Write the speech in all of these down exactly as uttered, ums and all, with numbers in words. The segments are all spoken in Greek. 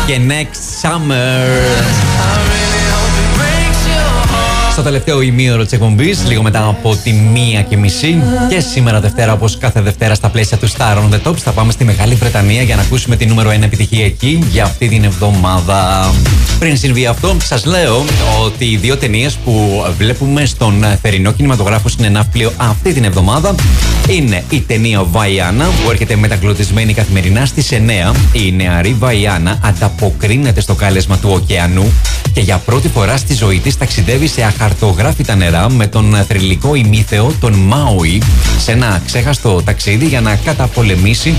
και Next Summer. Στο τελευταίο ημίωρο της εκπομπής, λίγο μετά από τη μία και μισή. Και σήμερα Δευτέρα, όπως κάθε Δευτέρα, στα πλαίσια του Star on the Top, θα πάμε στη Μεγάλη Βρετανία για να ακούσουμε τη νούμερο ένα επιτυχία εκεί για αυτή την εβδομάδα. Πριν συμβεί αυτό, σας λέω ότι οι δύο ταινίες που βλέπουμε στον θερινό κινηματογράφο συνεναύπλιο αυτή την εβδομάδα είναι η ταινία Vaiana, που έρχεται μεταγλωτισμένη καθημερινά στις εννιά. Η νεαρή Vaiana ανταποκρίνεται στο κάλεσμα του ωκεανού και για πρώτη φορά στη ζωή της ταξιδεύει σε αχαρτογράφητα νερά με τον θρυλικό ημίθεο τον Μάουι σε ένα ξέχαστο ταξίδι για να καταπολεμήσει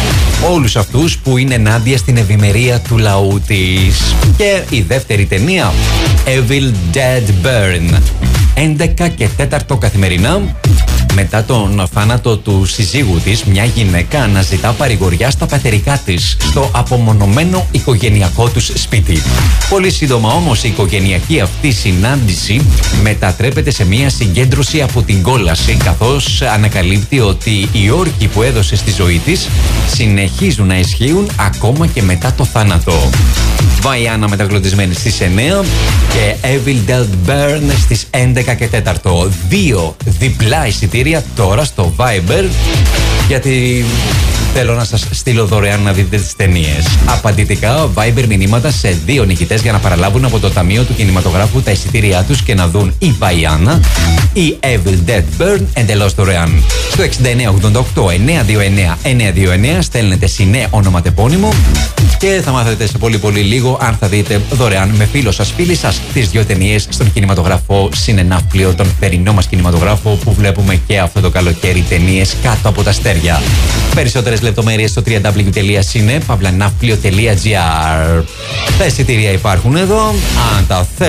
όλους αυτούς που είναι ενάντια στην ευημερία του λαού της. Και η δεύτερη ταινία, Evil Dead Burn, έντεκα και τέταρτο καθημερινά. Μετά τον θάνατο του συζύγου της, μια γυναίκα αναζητά παρηγοριά στα πεθερικά της, στο απομονωμένο οικογενειακό τους σπίτι. Πολύ σύντομα όμως η οικογενειακή αυτή συνάντηση μετατρέπεται σε μια συγκέντρωση από την κόλαση, καθώς ανακαλύπτει ότι οι όρκοι που έδωσε στη ζωή της συνεχίζουν να ισχύουν ακόμα και μετά το θάνατο. Vaiana μεταγλωτισμένη στις εννιά και Evil Dead Burn στις έντεκα και τέταρτο. Δύο διπλά εισιτήρια τώρα στο Viber, γιατί θέλω να σας στείλω δωρεάν να δείτε τις ταινίες. Απαντητικά Viber μηνύματα σε δύο νικητές για να παραλάβουν από το Ταμείο του Κινηματογράφου τα εισιτήριά τους και να δουν η Vaiana ή Evil Dead Burn εντελώς δωρεάν. Στο εξήντα εννιά ογδόντα οκτώ εννιακόσια είκοσι εννέα εννιακόσια είκοσι εννέα στέλνετε συνέ ονοματεπώνυμο και θα μάθετε σε πολύ πολύ λίγο αν θα δείτε δωρεάν με φίλο σας, φίλοι σας, τις δύο ταινίες στον κινηματογράφο συνεναύπλιο, τον θερινό μας κινηματογράφο που βλέπουμε και αυτό το καλοκαίρι ταινίες κάτω από τα αστέρια. Περισσότερες λεπτομέρειες στο double-u double-u double-u τελεία cine pavlanavplio τελεία gr. Τα εισιτήρια υπάρχουν εδώ, αν τα θέλετε.